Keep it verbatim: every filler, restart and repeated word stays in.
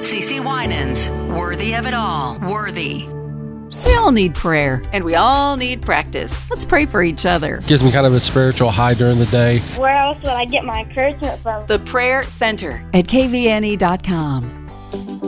CeCe Winans. Worthy of it all. Worthy. We all need prayer, and we all need practice. Let's pray for each other. Gives me kind of a spiritual high during the day. Where else would I get my encouragement from? The Prayer Center at K V N E dot com.